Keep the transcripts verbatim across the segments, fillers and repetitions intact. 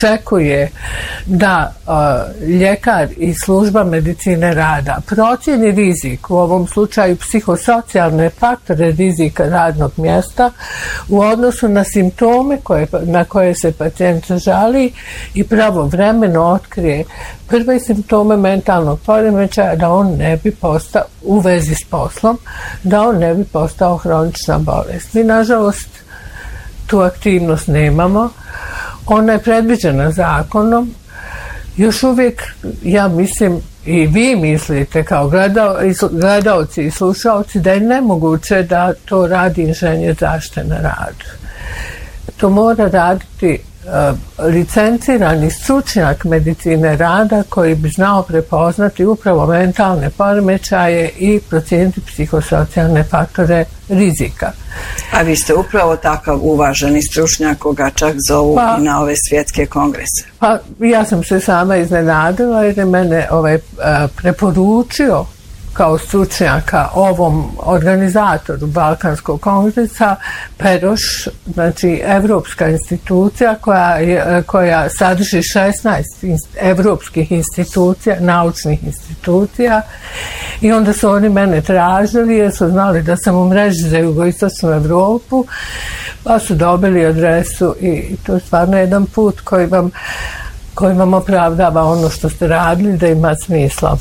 očekuje da uh, ljekar i služba medicine rada procjeni rizik, u ovom slučaju psihosocijalne faktore rizika radnog mjesta u odnosu na simptome koje, na koje se pacijent žali i pravovremeno otkrije prve simptome mentalnog poremećaja, da on ne bi postao u vezi s poslom, da on ne bi postao hronična bolest. Mi nažalost tu aktivnost nemamo. Ona je predviđena zakonom. Još uvijek, ja mislim, i vi mislite kao gledao, gledaoci i slušaoci, da je nemoguće da to radi inženjer zaštite na radu. To mora raditi uh, licencirani stručnjak medicine rada koji bi znao prepoznati upravo mentalne poremećaje i procijeniti psihosocijalne faktore rizika. A vi ste upravo takav uvaženi stručnjak koga čak zovu pa, i na ove svjetske kongrese. Pa ja sam se sama iznenadila jer je mene ovaj, preporučio kao stručnjaka ovom organizatoru Balkanskog kongresa Peroš, znači evropska institucija koja, je, koja sadrži šesnaest evropskih institucija, naučnih institucija, i onda su oni mene tražili jer su znali da sam u mreži za jugoistočnu Evropu, pa su dobili adresu i to je stvarno jedan put koji vam, koji vam opravdava ono što ste radili da ima smisla.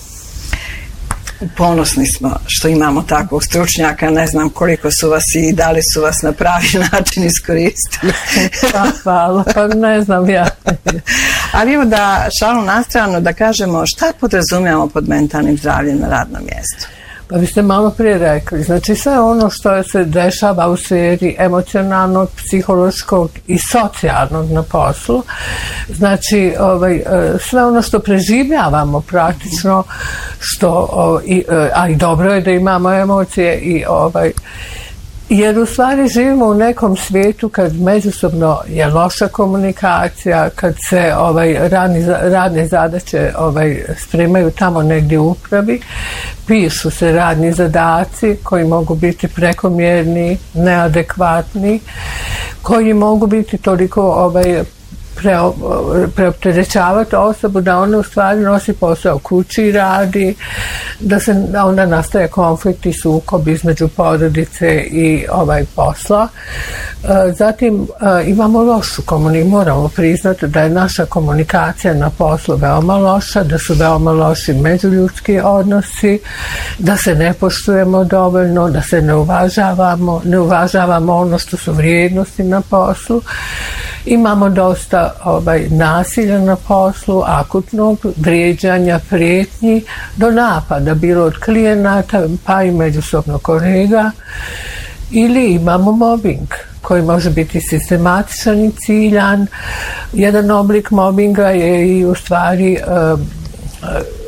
Ponosni smo što imamo takvog stručnjaka, ne znam koliko su vas i da li su vas na pravi način iskoristili. Pa, hvala, pa ne znam ja. Ali evo da šalu na stranu da kažemo šta podrazumijemo pod mentalnim zdravljem na radnom mjestu. Pa vi ste malo prije rekli, znači sve ono što se dešava u sferi emocionalnog, psihološkog i socijalnog na poslu, znači ovaj, sve ono što preživljavamo praktično, što, a i dobro je da imamo emocije i ovaj, jer u stvari živimo u nekom svijetu kad međusobno je loša komunikacija, kad se ovaj, radni, radne zadaće ovaj, spremaju tamo negdje u upravi, pišu se radni zadaci koji mogu biti prekomjerni, neadekvatni, koji mogu biti toliko ovaj, Pre, preopterećavati osobu da ona u stvari nosi posao kući i radi, da se da onda nastaje konflikt i sukob između porodice i ovaj posla. Zatim imamo lošu komunikaciju, moramo priznati da je naša komunikacija na poslu veoma loša, da su veoma loši međuljudski odnosi, da se ne poštujemo dovoljno, da se ne uvažavamo, ne uvažavamo ono što su vrijednosti na poslu. Imamo dosta ovaj, nasilja na poslu, akutnog, vrijeđanja, prijetnji, do napada, bilo od klijenata, pa i međusobno kolega, ili imamo mobbing koji može biti sistematičan i ciljan. Jedan oblik mobbinga je i u stvari uh, uh,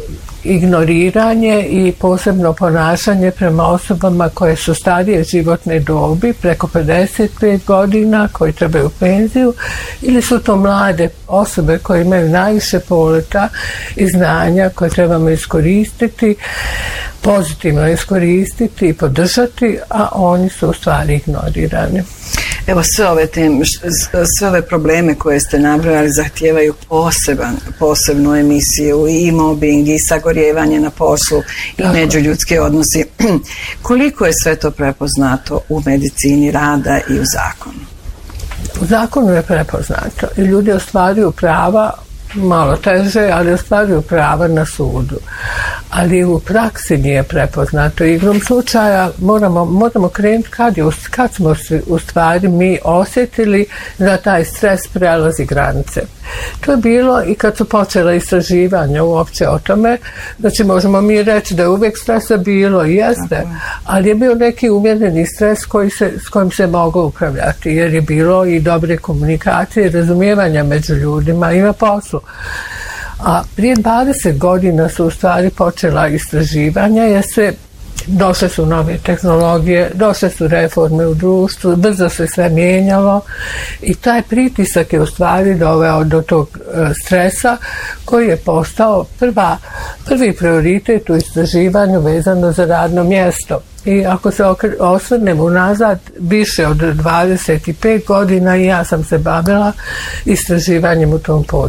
ignoriranje i posebno ponašanje prema osobama koje su starije životne dobi, preko pedeset pet godina, koji trebaju penziju, ili su to mlade osobe koje imaju najviše poleta i znanja koje trebamo iskoristiti, pozitivno iskoristiti i podržati, a oni su u stvari ignorirani. Evo sve ove teme, sve ove probleme koje ste nabrojali zahtijevaju poseban, posebnu emisiju, i mobbing, i sagorjevanje na poslu, i međuljudske odnosi. Koliko je sve to prepoznato u medicini rada i u zakonu? U zakonu je prepoznato i ljudi ostvaruju prava, malo teže, ali ostvaruju prava na sudu. Ali u praksi nije prepoznato. Igrom slučaja moramo, moramo krenuti kad, je, kad smo u stvari mi osjetili da taj stres prelazi granice. To je bilo i kad su počela istraživanja uopće o tome. Znači možemo mi reći da je uvijek stresa bilo, jeste, ali je bio neki umjereni stres koji se, s kojim se moglo upravljati, jer je bilo i dobre komunikacije i razumijevanja među ljudima i na poslu. A prije dvadeset godina su u stvari počela istraživanja jer se došle su nove tehnologije, došle su reforme u društvu, brzo se sve mijenjalo i taj pritisak je u stvari doveo do tog stresa koji je postao prva, prvi prioritet u istraživanju vezano za radno mjesto. I ako se osvrnemo unazad više od dvadeset pet godina i ja sam se bavila istraživanjem u tom području.